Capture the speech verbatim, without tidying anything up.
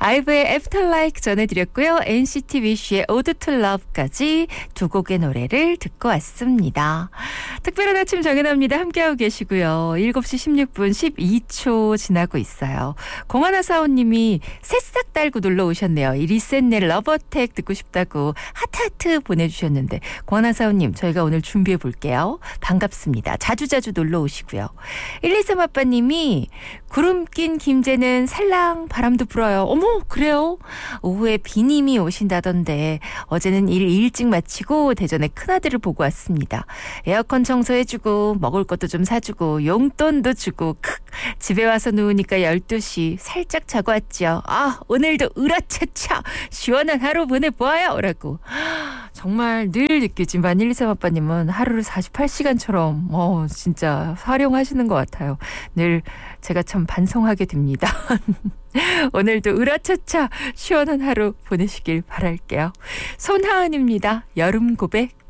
아이브의 After Like 전해드렸고요. 엔시티 위시의 Ode to Love까지 두 곡의 노래를 듣고 왔습니다. 특별한 아침 정연아입니다. 함께하고 계시고요. 일곱 시 십육 분 십이 초 지나고 있어요. 공하나사오님이 새싹 달고 놀러 오셨네요. 이 리셋네 러버텍 듣고 싶다고 하트하트 보내주셨는데 공하나사오님 저희가 오늘 준비해 볼게요. 반갑습니다. 자주자주 놀러 오시고요. 일이삼 아빠님이 구름 낀 김제는 살랑 바람도 불어요. 어머 그래요? 오후에 비님이 오신다던데 어제는 일 일찍 마치고 대전에 큰아들을 보고 왔습니다. 에어컨 청소해주고 먹을 것도 좀 사주고 용돈도 주고 크 집에 와서 누우니까 열두 시 살짝 자고 왔죠. 아 오늘도 으라차차 시원한 하루 보내보아요 라고. 정말 늘 느끼지만 일이삼 아빠님은 하루를 사십팔 시간처럼 어, 진짜 활용하시는 것 같아요. 늘 제가 참 반성하게 됩니다. 오늘도 으라차차 시원한 하루 보내시길 바랄게요. 손하은입니다. 여름 고백.